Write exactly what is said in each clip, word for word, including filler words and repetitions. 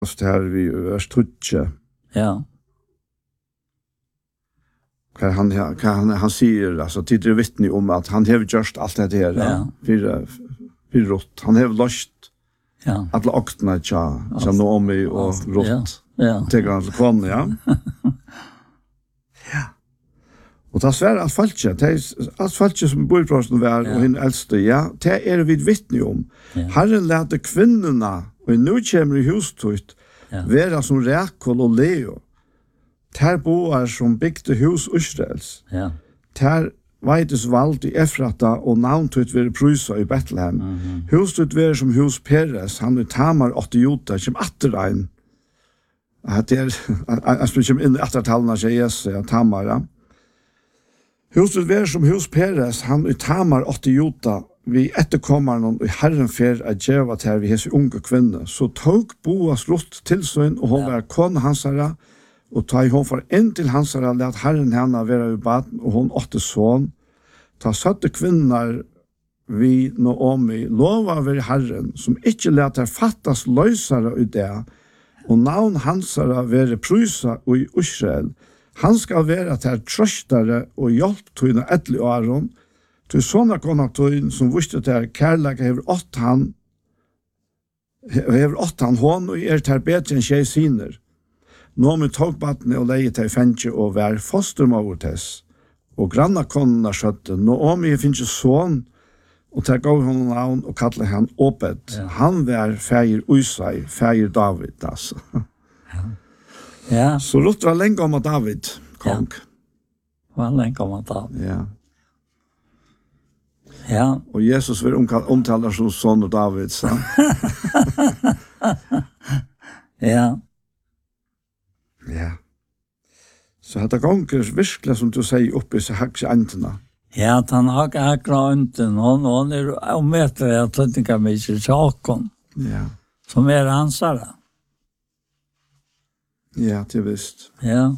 oss det här vi vers tutje. Ja. Kan han kan han han säger alltså tidigare vittne om att han har gjort allt det här Ja. för för rott. Han har löst Ja. alla oktna tja som Naomi och rott. Ja. Ja. Tegar han till kvann, ja. Ja. Og det er svært alt falskje, det er alt falskje som bor i prosten var, og henne eldste, ja, det er vi vittne om. Ja. Herren lærte kvinnerne, og nå kommer i hustøyt, Ja. være som Rekol og Leo. Der boer som bygde hus Israels. Ja. Der veides valgt i Efrata, og navntøyt være prysa i Bethlehem. Mhm. Hustøyt være som hus Peres, han er Tamar åtte Jota, som atterein. Det er, jeg spør ikke inn i attertallene til Jesus, ja, Tamar, ja. Huset var som hus Peres, han i Tamar åtte Jota, vi etterkommer noen i Herren fer at djeva til vi hese unge kvinne. Så tog Boas Ruth til sønn, og hun Ja. var kone hansara, og ta i hun for inn til hansara, let Herren henne være i baden, og hun åtte sønn. Ta søtte kvinner vi Naomi, lova ved Herren, som ikke let her fattas løsere i det, og navn hansara være prysa i Israel. Han skal være til trøstere og hjelp til en etter åren, til sånne konatøyen som visste til kærlighet hever åtte han, hever åtte han hånd og er til bedre enn tjej siner. Nå med togbattene og leie til fengje og vær fostermåvertess, og granna konene skjøtte, nå om jeg finnes sånn, og til gav hun navn og kallet han Obed. Ja. Han var feir Usai, feir David, altså. Ja. Så Ruth var lenge om David, kong. Var lenge om at da. Ja. Ja. Og Jesus vil omtale som son og David, så. Ja. Ja. Så hette gonger virkelig, som du sier, oppe i seg hakse antena. Ja, at han har ikke akkurat unten, og han er omvettet at han ikke kan mye saken, Ja. som er hansare. Ja, det er visst. Ja.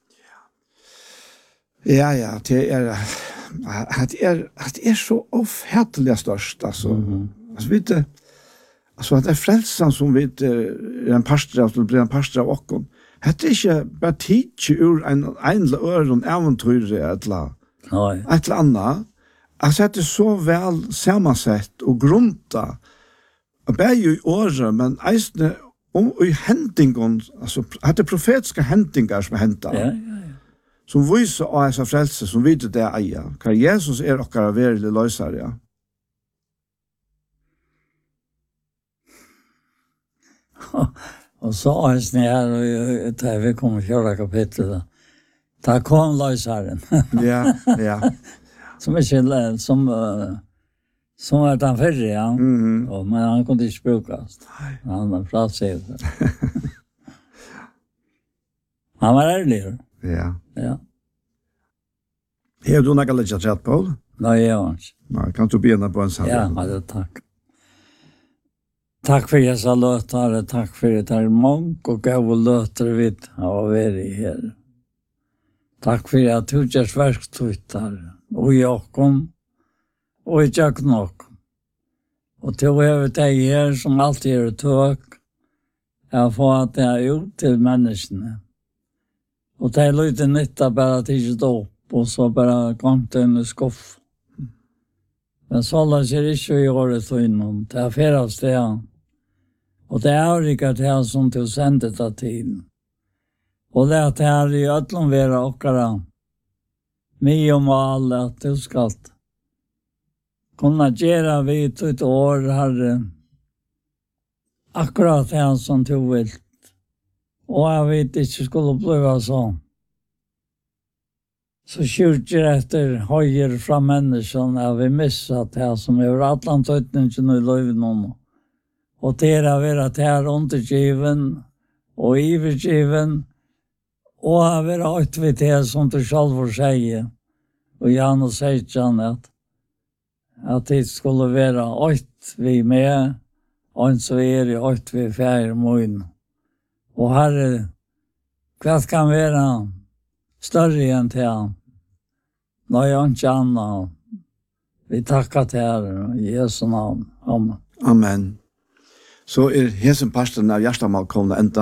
Ja, ja, det er, det er, det er så ofhettelig størst, altså. Mhm. Altså, vet du, altså, at det er frelsen som vi er en pastor av, som blir en pastor av okken. Det er ikke bare tidlig ur en enlig øren eventyr, eller Nei. et eller annet. Altså, det er så vel sammansett og grunta. Og bare jo i året, men eisne om i hendingen, altså, det er profetiske hendinger som er hentet. Ja, ja, ja. Som viser av disse frelse, som vet det er eia. Hva Jesus er okkara verilig løsere, ja. Og så er det her, og da vi kommer til å kapitlet, da. Da kom løsaren. Ja, ja. Som ikke, som, uh, som er den fyrre, ja. Mhm. Og, men han kunne ikke brukes. Nei. Han er fra seg. Han var ærlig. Ja. Ja. Har du noe litt trett på? Nei, jeg var ikke. Nei, kan du begynne på en sammen? Ja, det takk. Takk for jeg sa løtere, takk for det er mange og gave løtere vidt av å være her. Takk for at du gjør verktøyt her, og i åkken, og i tjøkken åkken. Og til å heve deg her som alltid er tøk, jeg får at det er ut til menneskene. Og det er lytte nytta bare til ikke opp, og så bare kom til en skuff. Men så la seg ikke gjøre det til innom, det er flere steder. Og det er ikke det som du sendte til tiden. Og det er det her i ødelen være okkara. Mye om alle at du skal kunne gjøre vidt ut år, Herre. Akkurat det som du vil. Og jeg vet ikke skulle bli sånn. Så skjorter etter høyer fra menneskene har vi misset det som er atlantøytningen i løyven om. Og det er å være til undergiven og ivergiven og å være aktivitet som du selv får si. Og Jan og Seitjan at, at det skulle være åkt vi med og så er det åkt vi fjerde måneden. Og Herre, hva kan være større enn til han? Nå er han ikke annet. Vi takker til Herre i Jesu navn. Amen. Amen. så er hesen parsten av hjertemål kommet enda.